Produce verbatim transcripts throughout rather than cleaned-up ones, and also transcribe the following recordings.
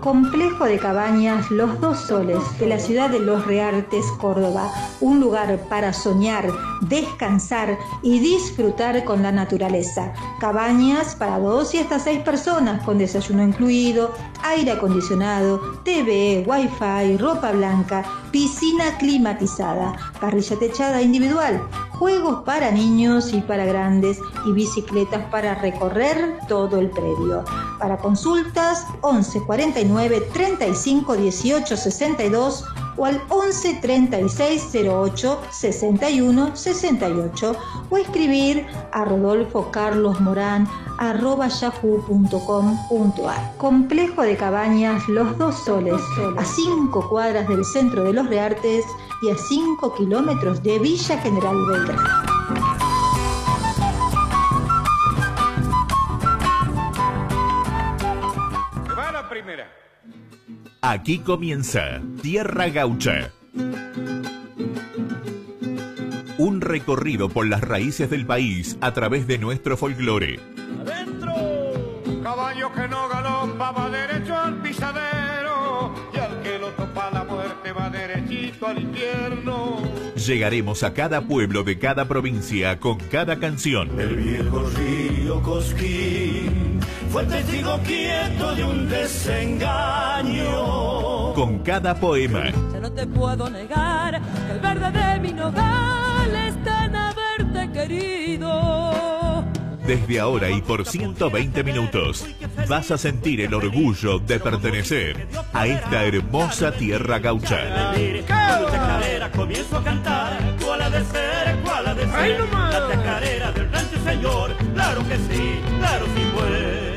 Complejo de Cabañas Los Dos Soles, de la ciudad de Los Reartes, Córdoba. Un lugar para soñar, descansar y disfrutar con la naturaleza. Cabañas para dos y hasta seis personas, con desayuno incluido, aire acondicionado, T V, wifi, ropa blanca, piscina climatizada, parrilla techada individual, juegos para niños y para grandes y bicicletas para recorrer todo el predio. Para consultas, once cuarenta y nueve, treinta y cinco, dieciocho, sesenta y dos o al once treinta y seis, cero ocho, sesenta y uno, sesenta y ocho o escribir a rodolfo carlos morán arroba yahoo punto com punto ar. Complejo de Cabañas Los Dos Soles, a cinco cuadras del centro de Los Reartes y a cinco kilómetros de Villa General Belgrano. Aquí comienza Tierra Gaucha. Un recorrido por las raíces del país a través de nuestro folclore. ¡Adentro! Caballo que no galopa va derecho al pisadero, y al que lo topa la muerte va derechito al infierno. Llegaremos a cada pueblo de cada provincia con cada canción. El viejo río Cosquín fue testigo quieto de un desengaño. Con cada poema. Ya no te puedo negar que el verde de mi nogal está en haberte querido. Desde ahora y por ciento veinte minutos vas a sentir el orgullo de pertenecer a esta hermosa tierra gaucha. Comienzo a cantar, cuál ha de ser, cuál ha de ser, la chacarera del rancho, señor, claro que sí, claro sí pues.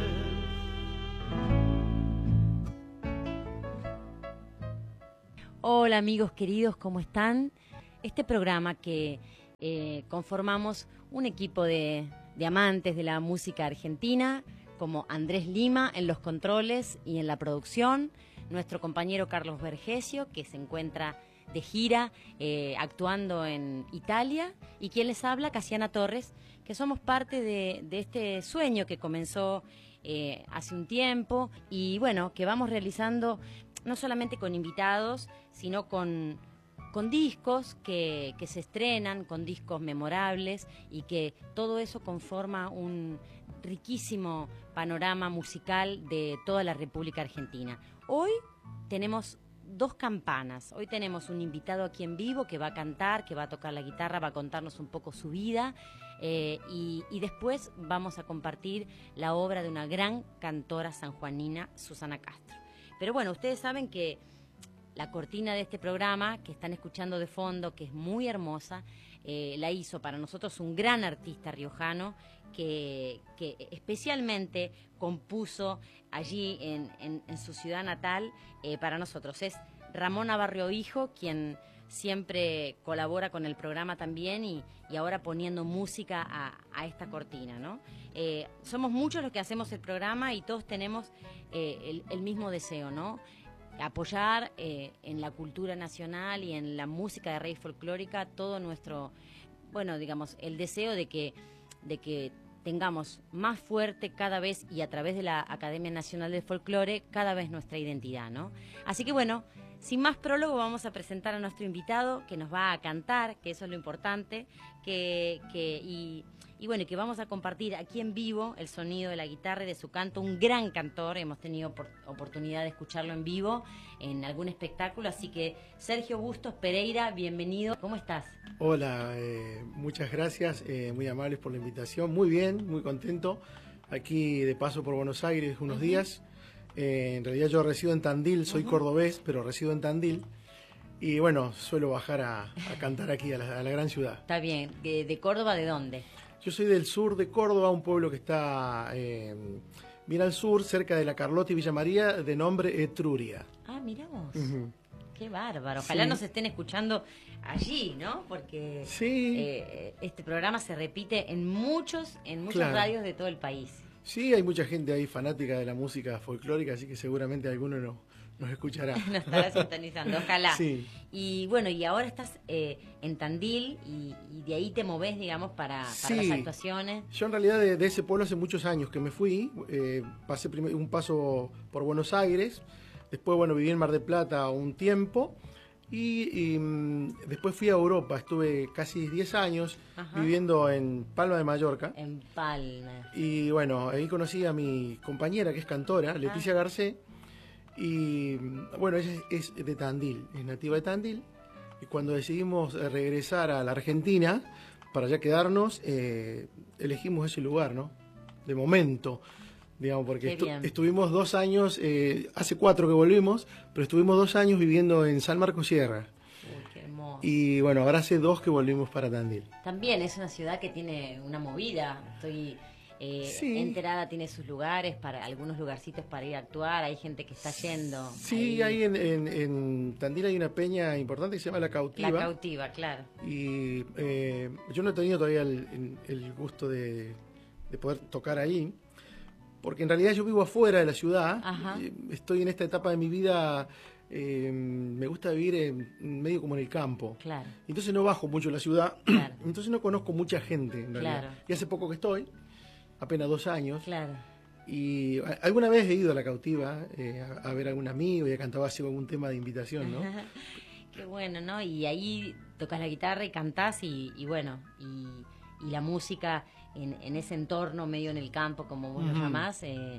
Hola amigos queridos, ¿cómo están? Este programa que eh, conformamos un equipo de, de amantes de la música argentina, como Andrés Lima en los controles y en la producción, nuestro compañero Carlos Vergesio, que se encuentra de gira, eh, actuando en Italia, y quien les habla, Casiana Torres, que somos parte de, de este sueño que comenzó eh, hace un tiempo, y bueno, que vamos realizando no solamente con invitados, sino con, con discos que, que se estrenan, con discos memorables, y que todo eso conforma un riquísimo panorama musical de toda la República Argentina. Hoy tenemos dos campanas. Hoy tenemos un invitado aquí en vivo que va a cantar, que va a tocar la guitarra, va a contarnos un poco su vida, eh, y, y después vamos a compartir la obra de una gran cantora sanjuanina, Susana Castro. Pero bueno, ustedes saben que la cortina de este programa, que están escuchando de fondo, que es muy hermosa, eh, la hizo para nosotros un gran artista riojano que, que especialmente compuso allí en, en, en su ciudad natal eh, para nosotros. Es Ramón Navarro Hijo, quien siempre colabora con el programa también y, y ahora poniendo música a, a esta cortina, ¿no? Eh, somos muchos los que hacemos el programa y todos tenemos eh, el, el mismo deseo, ¿no? Apoyar eh, en la cultura nacional y en la música de raíz folclórica todo nuestro, bueno, digamos, el deseo de que, de que tengamos más fuerte cada vez, y a través de la Academia Nacional del Folclore, cada vez nuestra identidad, ¿no? Así que bueno, sin más prólogo, vamos a presentar a nuestro invitado, que nos va a cantar, que eso es lo importante, que, que y, y bueno, que vamos a compartir aquí en vivo el sonido de la guitarra y de su canto. Un gran cantor, hemos tenido por, oportunidad de escucharlo en vivo en algún espectáculo, así que Sergio Bustos Pereira, bienvenido, ¿cómo estás? Hola, eh, muchas gracias, eh, muy amables por la invitación, muy bien, muy contento, aquí de paso por Buenos Aires unos uh-huh. días. Eh, en realidad yo resido en Tandil, soy uh-huh. cordobés, pero resido en Tandil. Y bueno, suelo bajar a, a cantar aquí a la, a la gran ciudad. Está bien. ¿De, de Córdoba de dónde? Yo soy del sur de Córdoba, un pueblo que está eh, bien al sur, cerca de la Carlota y Villa María, de nombre Etruria. Ah, mira vos. Uh-huh. Qué bárbaro. Ojalá sí. nos estén escuchando allí, ¿no? Porque sí. eh, este programa se repite en muchos, en muchas claro. radios de todo el país. Sí, hay mucha gente ahí fanática de la música folclórica, así que seguramente alguno no, nos escuchará. Nos estará sintonizando, ojalá. Sí. Y bueno, y ahora estás eh, en Tandil y, y de ahí te movés, digamos, para, para Sí. las actuaciones. Yo en realidad de, de ese pueblo hace muchos años que me fui, eh, pasé primer- un paso por Buenos Aires, después bueno viví en Mar del Plata un tiempo y, y, mm, después fui a Europa, estuve casi diez años Ajá. viviendo en Palma de Mallorca. En Palma. Y bueno, ahí conocí a mi compañera que es cantora, Leticia Ah. Garcé. Y bueno, ella es es de Tandil, es nativa de Tandil. Y cuando decidimos eh, regresar a la Argentina, para ya quedarnos, eh, elegimos ese lugar, ¿no? De momento, digamos, porque Qué estu- bien. estuvimos dos años, eh, hace cuatro que volvimos, pero estuvimos dos años viviendo en San Marcos Sierra. Uy, qué hermoso. Y bueno, ahora hace dos que volvimos para Tandil. También es una ciudad que tiene una movida. Estoy eh, Sí. enterada, tiene sus lugares, para algunos lugarcitos para ir a actuar. Hay gente que está yendo. Sí, ahí en, en, en Tandil hay una peña importante que se llama La Cautiva. La Cautiva, claro. Y eh, yo no he tenido todavía el, el gusto de, de poder tocar ahí, porque en realidad yo vivo afuera de la ciudad. Ajá. eh, Estoy en esta etapa de mi vida, eh, me gusta vivir en, medio como en el campo. Claro. Entonces no bajo mucho la ciudad, Claro. entonces no conozco mucha gente en realidad. Claro. Y hace poco que estoy, apenas dos años, Claro. y a- alguna vez he ido a La Cautiva eh, a, a ver a algún amigo y he cantado así algún tema de invitación, ¿no? Qué bueno, ¿no? Y ahí tocas la guitarra y cantás y, y bueno, y, y la música en, en ese entorno medio en el campo, como vos lo Ujú. llamás. Eh,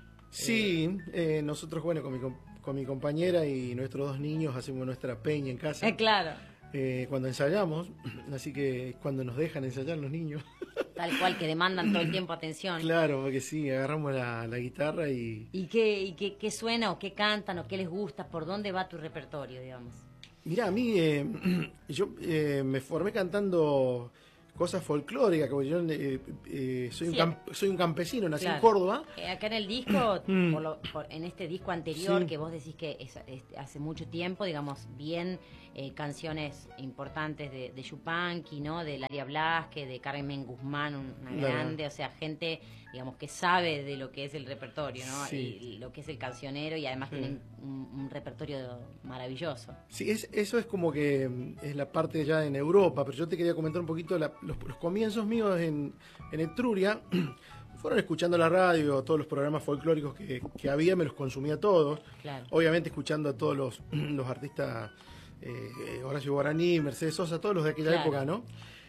Sí, eh, nosotros, bueno, con mi, com- con mi compañera y nuestros dos niños hacemos nuestra peña en casa eh, claro, eh, cuando ensayamos, así que cuando nos dejan ensayar los niños. tal cual, que demandan todo el tiempo atención. Claro, porque sí, agarramos la, la guitarra y... ¿Y qué, y qué, qué suena o qué cantan o qué les gusta? ¿Por dónde va tu repertorio, digamos? Mirá, a mí, eh, yo eh, me formé cantando cosas folclóricas, como yo eh, eh, soy, un Sí. camp- soy un campesino, nací Claro. en Córdoba. Eh, acá en el disco, Mm. por lo- por- en este disco anterior, Sí. que vos decís que es, es- hace mucho tiempo, digamos, bien eh, canciones importantes de, de Yupanqui, ¿no? De Laria Blasque, de Carmen Guzmán, una Claro. grande, o sea, gente, digamos, que sabe de lo que es el repertorio, ¿no? Sí. Y lo que es el cancionero, y además Sí. tienen un, un repertorio maravilloso. Sí, es, eso es como que mm, es la parte ya en Europa, pero yo te quería comentar un poquito la- los, los comienzos míos en, en Etruria. Fueron escuchando la radio, todos los programas folclóricos que, que había, me los consumía todos. Claro. Obviamente escuchando a todos los, los artistas, eh, Horacio Guaraní, Mercedes Sosa, todos los de aquella Claro. época, ¿no?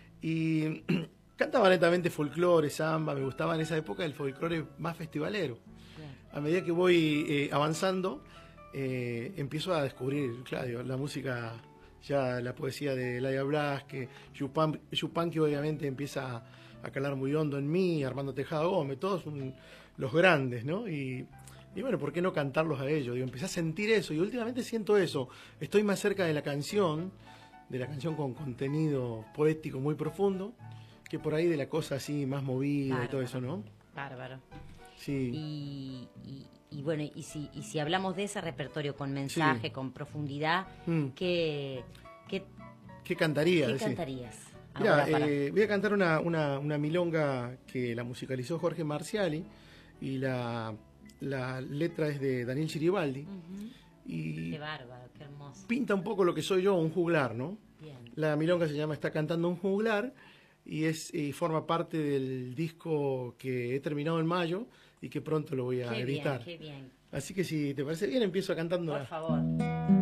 Y cantaba netamente folclore, samba, me gustaba en esa época el folclore más festivalero. Claro. A medida que voy eh, avanzando, eh, empiezo a descubrir, claro, la música, ya la poesía de Laia Blasque, Yupan, Yupanqui obviamente empieza a, a calar muy hondo en mí, Armando Tejada Gómez, todos son los grandes, ¿no? Y, y bueno, ¿por qué no cantarlos a ellos? Digo, empecé a sentir eso y últimamente siento eso. Estoy más cerca de la canción, de la canción con contenido poético muy profundo, que por ahí de la cosa así más movida y Bárbaro. todo eso, ¿no? Bárbaro. Sí. Y, y- y bueno, y si, y si hablamos de ese repertorio con mensaje, Sí. con profundidad, Mm. ¿qué, qué, ¿Qué cantaría? qué decís? cantarías? Mirá, Ahora para- eh, voy a cantar una, una, una milonga que la musicalizó Jorge Marciali y la, la letra es de Daniel Chiribaldi Ujú. y Qué bárbaro, qué hermoso. pinta un poco lo que soy yo, un juglar, ¿no? Bien. La milonga se llama Está cantando un juglar y es y forma parte del disco que he terminado en mayo y que pronto lo voy a Qué editar. bien, qué bien. Así que si te parece bien empiezo cantando. Por favor.